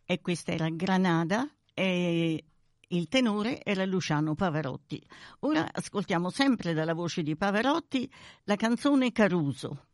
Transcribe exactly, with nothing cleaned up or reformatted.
e questa era Granada e il tenore era Luciano Pavarotti. Ora ascoltiamo sempre dalla voce di Pavarotti la canzone Caruso.